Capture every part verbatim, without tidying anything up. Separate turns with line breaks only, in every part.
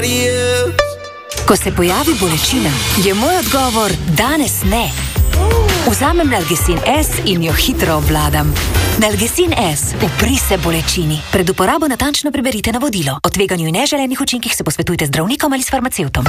somebody else.
Ko se pojavi bolečina, je moj odgovor danes ne. Vzamem Nalgecin S in jo hitro obvladam. Nalgecin S, upri se bolečini. Pred uporabo natančno preberite navodilo. O tveganju in neželenih učinkih se posvetujte z zdravnikom ali s farmacevtom.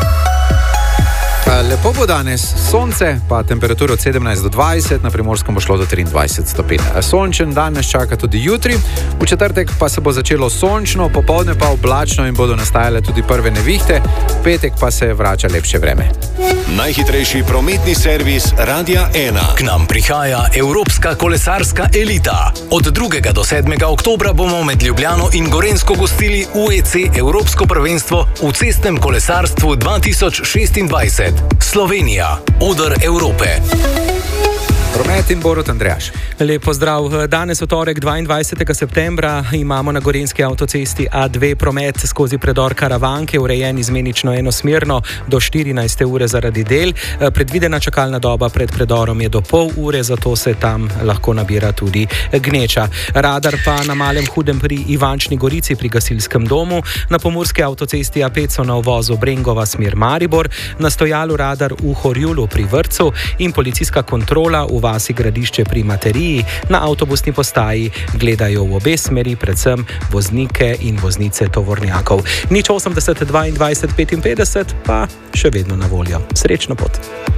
Lepo bo danes, sonce, pa temperatura od sedemnajst do dvajset, na Primorskem bo šlo do triindvajset stopinj. Sončen dan nas čaka tudi jutri, v četrtek pa se bo začelo sončno, popoldne pa oblačno in bodo nastajale tudi prve nevihte, v petek pa se vrača lepše vreme.
Najhitrejši prometni servis Radia ena. K nam prihaja Evropska kolesarska elita. Od drugega do sedmega oktobra bomo med Ljubljano in Gorenjsko gostili U E C Evropsko prvenstvo v cestnem kolesarstvu dva tisoč šestindvajset. Slovenija, oder Evrope.
Promet in Borut Andrejaš.
Lep pozdrav. Danes v torek dvaindvajsetega septembra imamo na gorenjski avtocesti A dve promet skozi predor Karavanke, urejen izmenično enosmerno do štirinajste ure zaradi del. Predvidena čakalna doba pred predorom je do pol ure, zato se tam lahko nabira tudi gneča. Radar pa na Malem Hudem pri Ivančni Gorici pri gasilskem domu, na pomurski avtocesti A pet so na uvozu Brengova smer Maribor, na stojalu radar v Horjulu pri Vrtcu in policijska kontrola v vasi Gradišče pri Materiji. Na avtobusni postaji gledajo v obe smeri, predvsem voznike in voznice tovornjakov. Nič osemdeset dvaindvajset petinpetdeset pa še vedno na voljo. Srečno pot.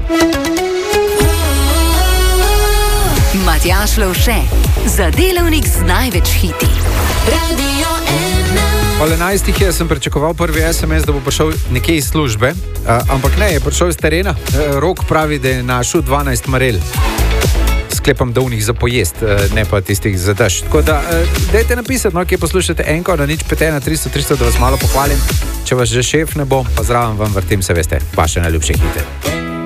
Matjaž Lovše, za delavnik z največ hiti. Radio ena.
O enajstih je, sem pričakoval prvi es em es, da bo prišel nekje iz službe, ampak ne, je prišel iz terena. Rok pravi, da je našel dvanajst marel. Sklepam, da v njih za pojest, ne pa tistih za dež. Tako da, dajte napisati, no, kje poslušate enko na nič pet ena tristo tristo, da vas malo pohvalim. Če vas že šef ne bo, pa zraven vam vrtim, se veste, vaše najljubše hite.